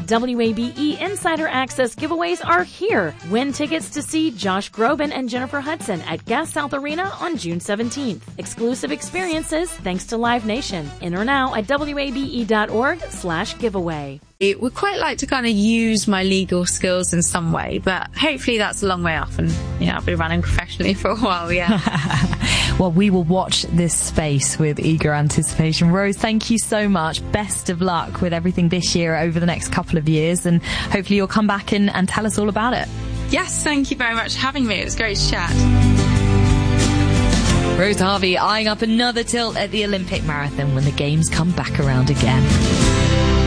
WABE Insider Access giveaways are here. Win tickets to see Josh Groban and Jennifer Hudson at Gas South Arena on June 17th. Exclusive experiences thanks to Live Nation. Enter now at wabe.org/giveaway. Would quite like to kind of use my legal skills in some way, but hopefully that's a long way off, and I'll be running professionally for a while. Well, we will watch this space with eager anticipation. Rose, thank you so much. Best of luck with everything this year over the next couple of years, and hopefully you'll come back and tell us all about it. Yes, thank you very much for having me. It was great to chat. Rose Harvey eyeing up another tilt at the Olympic marathon when the games come back around again.